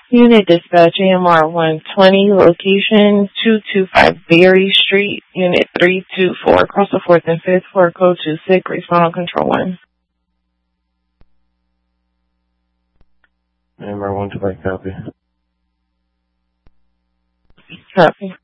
Unit Dispatch AMR 120, location 225 Berry Street, Unit 324, across the 4th and 5th floor, code 26, respond on control 1. AMR 125, copy. Copy.